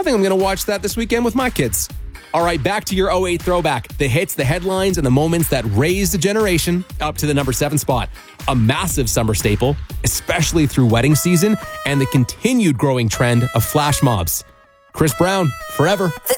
think I'm going to watch that this weekend with my kids. All right, back to your '08 throwback. The hits, the headlines, and the moments that raised a generation up to the number 7 spot. A massive summer staple, especially through wedding season, and the continued growing trend of flash mobs. Chris Brown, Forever.